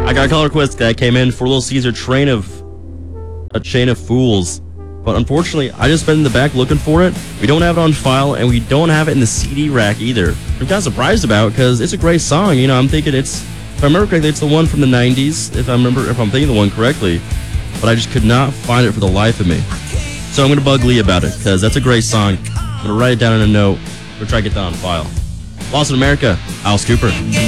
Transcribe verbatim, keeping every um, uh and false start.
I got a call request that came in for Little Caesar, Train of... A Chain of Fools. But unfortunately, I just been in the back looking for it. We don't have it on file, and we don't have it in the C D rack either. I'm kind of surprised about, because it's a great song. You know, I'm thinking it's... If I remember correctly, it's the one from the nineties, if I remember, if I'm thinking the one correctly. But I just could not find it for the life of me. So I'm going to bug Lee about it, because that's a great song. I'm going to write it down in a note. We'll try to get that on file. Lost in America, Alice Cooper.